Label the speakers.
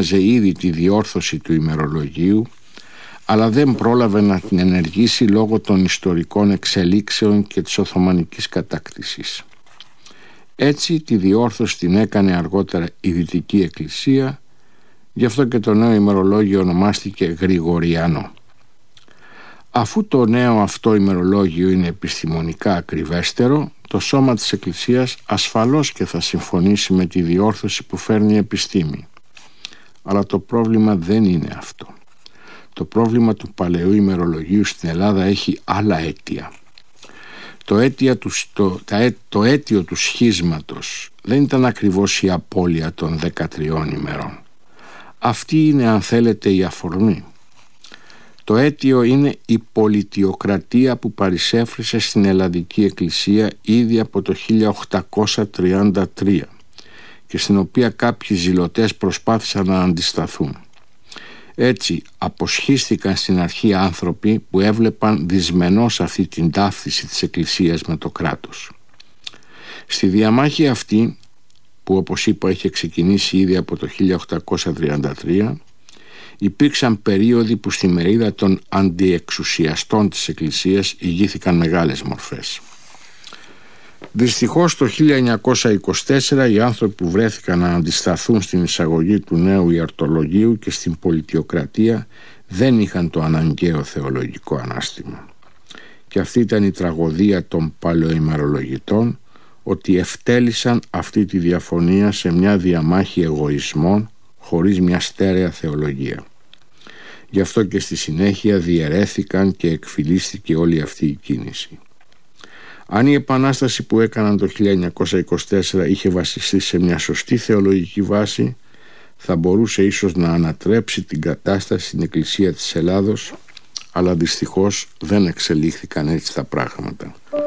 Speaker 1: ετοίμαζε ήδη τη διόρθωση του ημερολογίου, αλλά δεν πρόλαβε να την ενεργήσει λόγω των ιστορικών εξελίξεων και της Οθωμανικής κατάκτησης. Έτσι τη διόρθωση την έκανε αργότερα η Δυτική Εκκλησία, γι' αυτό και το νέο ημερολόγιο ονομάστηκε Γρηγοριανό. Αφού το νέο αυτό ημερολόγιο είναι επιστημονικά ακριβέστερο, το σώμα της Εκκλησίας ασφαλώς και θα συμφωνήσει με τη διόρθωση που φέρνει η επιστήμη. Αλλά το πρόβλημα δεν είναι αυτό. Το πρόβλημα του παλαιού ημερολογίου στην Ελλάδα έχει άλλα αίτια. Το αίτιο του σχίσματος δεν ήταν ακριβώς η απώλεια των 13 ημερών. Αυτή είναι, αν θέλετε, η αφορμή. Το αίτιο είναι η πολιτιοκρατία που παρισέφρισε στην Ελλαδική Εκκλησία ήδη από το 1833 και στην οποία κάποιοι ζηλωτές προσπάθησαν να αντισταθούν. Έτσι αποσχίστηκαν στην αρχή άνθρωποι που έβλεπαν δυσμενώς αυτή την ταύτιση της Εκκλησίας με το κράτος. Στη διαμάχη αυτή, που όπως είπα είχε ξεκινήσει ήδη από το 1833, υπήρξαν περίοδοι που στη μερίδα των αντιεξουσιαστών της Εκκλησίας ηγήθηκαν μεγάλες μορφές. Δυστυχώς το 1924 οι άνθρωποι που βρέθηκαν να αντισταθούν στην εισαγωγή του νέου ιερτολογίου και στην πολιτιοκρατία δεν είχαν το αναγκαίο θεολογικό ανάστημα. Και αυτή ήταν η τραγωδία των παλαιοημερολογητών, ότι ευτέλισαν αυτή τη διαφωνία σε μια διαμάχη εγωισμών χωρίς μια στέρεα θεολογία. Γι' αυτό και στη συνέχεια διαιρέθηκαν και εκφυλίστηκε όλη αυτή η κίνηση. Αν η επανάσταση που έκαναν το 1924 είχε βασιστεί σε μια σωστή θεολογική βάση, θα μπορούσε ίσως να ανατρέψει την κατάσταση στην Εκκλησία της Ελλάδος, αλλά δυστυχώς δεν εξελίχθηκαν έτσι τα πράγματα.